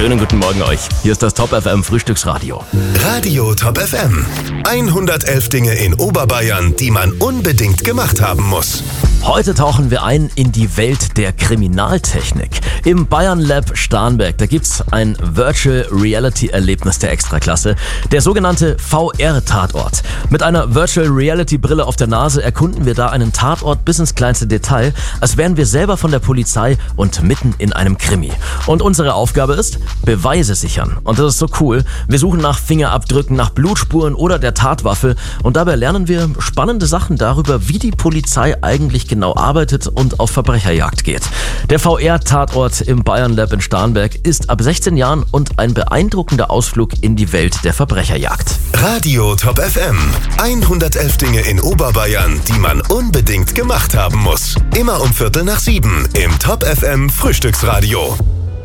Schönen guten Morgen euch. Hier ist das Top FM Frühstücksradio. Radio Top FM. 111 Dinge in Oberbayern, die man unbedingt gemacht haben muss. Heute tauchen wir ein in die Welt der Kriminaltechnik. Im Bayern Lab Starnberg, da gibt's ein Virtual Reality Erlebnis der Extraklasse, der sogenannte VR-Tatort. Mit einer Virtual Reality Brille auf der Nase erkunden wir da einen Tatort bis ins kleinste Detail, als wären wir selber von der Polizei und mitten in einem Krimi. Und unsere Aufgabe ist, Beweise sichern. Und das ist so cool. Wir suchen nach Fingerabdrücken, nach Blutspuren oder der Tatwaffe und dabei lernen wir spannende Sachen darüber, wie die Polizei eigentlich genau arbeitet und auf Verbrecherjagd geht. Der VR-Tatort im Bayern Lab in Starnberg ist ab 16 Jahren und ein beeindruckender Ausflug in die Welt der Verbrecherjagd. Radio Top FM. 111 Dinge in Oberbayern, die man unbedingt gemacht haben muss. Immer um 6:45 im Top FM Frühstücksradio.